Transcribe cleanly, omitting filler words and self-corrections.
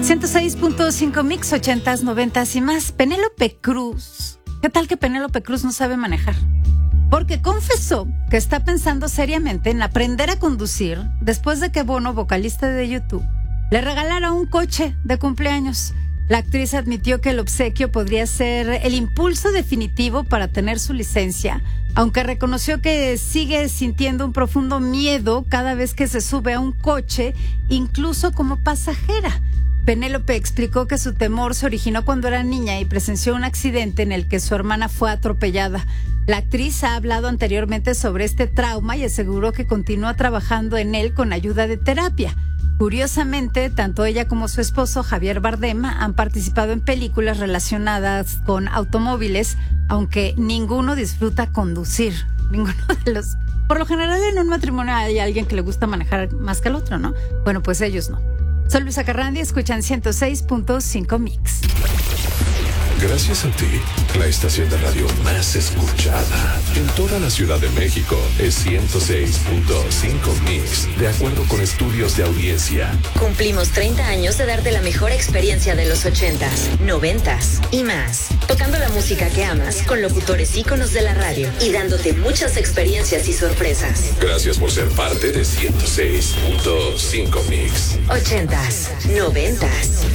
106.5 Mix, 80s, 90s y más. Penélope Cruz. ¿Qué tal que Penélope Cruz no sabe manejar? Porque confesó que está pensando seriamente en aprender a conducir después de que Bono, vocalista de YouTube, le regalara un coche de cumpleaños. La actriz admitió que el obsequio podría ser el impulso definitivo para tener su licencia, aunque reconoció que sigue sintiendo un profundo miedo cada vez que se sube a un coche, incluso como pasajera. Penélope explicó que su temor se originó cuando era niña y presenció un accidente en el que su hermana fue atropellada. La actriz ha hablado anteriormente sobre este trauma y aseguró que continúa trabajando en él con ayuda de terapia. Curiosamente, tanto ella como su esposo Javier Bardem han participado en películas relacionadas con automóviles, aunque ninguno disfruta conducir. Ninguno de los... Por lo general, en un matrimonio hay alguien que le gusta manejar más que el otro, ¿no? Bueno, pues ellos no. Soy Luisa Carrandi, escuchan 106.5 Mix. Gracias a ti, la estación de radio más escuchada en toda la Ciudad de México es 106.5 Mix, de acuerdo con estudios de audiencia. Cumplimos 30 años de darte la mejor experiencia de los 80s, 90s y más. Tocando la música que amas con locutores íconos de la radio y dándote muchas experiencias y sorpresas. Gracias por ser parte de 106.5 Mix. 80s, 90s